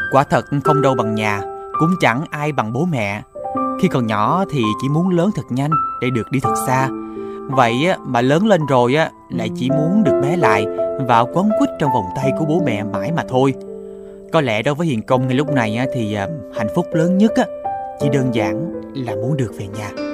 Quả thật không đâu bằng nhà, cũng chẳng ai bằng bố mẹ. Khi còn nhỏ thì chỉ muốn lớn thật nhanh để được đi thật xa. Vậy mà lớn lên rồi lại chỉ muốn được bé lại và quấn quýt trong vòng tay của bố mẹ mãi mà thôi. Có lẽ đối với Hiền Công ngay lúc này thì hạnh phúc lớn nhất chỉ đơn giản là muốn được về nhà.